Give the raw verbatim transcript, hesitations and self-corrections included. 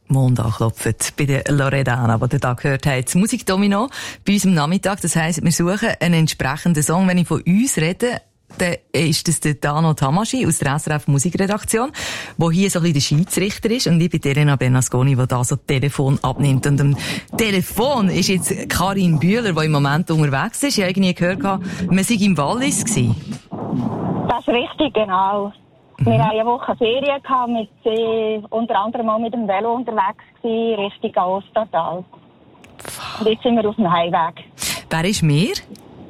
Mond anklopft bei der Loredana, die ihr da gehört habt. Musikdomino bei uns am Nachmittag. Das heisst, wir suchen einen entsprechenden Song. Wenn ich von uns rede, dann ist das der Dano Tamaschi aus der S R F Musikredaktion, der hier so ein bisschen der Schiedsrichter ist. Und ich bin Elena Bernasconi, die da so das Telefon abnimmt. Und am Telefon ist jetzt Karin Bühler, die im Moment unterwegs ist. Ich habe irgendwie gehört, man sei im Wallis gewesen. Das ist richtig, genau. Mhm. Wir hatten eine Woche Ferien gehabt, mit, äh, unter anderem auch mit dem Velo unterwegs gewesen, Richtung Ostertal. Und jetzt sind wir auf dem Heimweg. Wer ist mehr?